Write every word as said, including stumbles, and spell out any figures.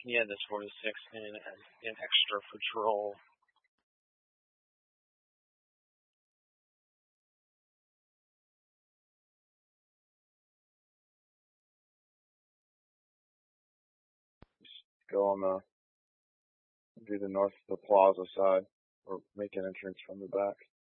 Yeah, this four to six and an extra patrol. Go on the, do the north, the plaza side, or make an entrance from the back.